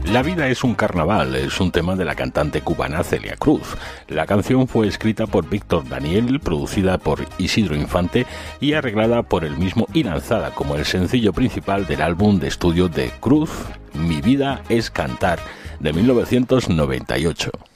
La vida es un carnaval es un tema de la cantante cubana Celia Cruz. La canción fue escrita por Víctor Daniel, producida por Isidro Infante y arreglada por él mismo y lanzada como el sencillo principal del álbum de estudio de Cruz, Mi vida es cantar, de 1998.